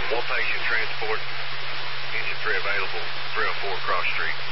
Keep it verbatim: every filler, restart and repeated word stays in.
One patient transport, engine three available, three oh four Cross Street.